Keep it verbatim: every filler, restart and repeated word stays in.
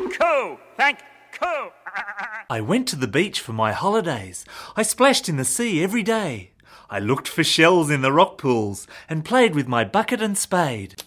Coo! Thank coo! I went to the beach for my holidays. I splashed in the sea every day. I looked for shells in the rock pools and played with my bucket and spade.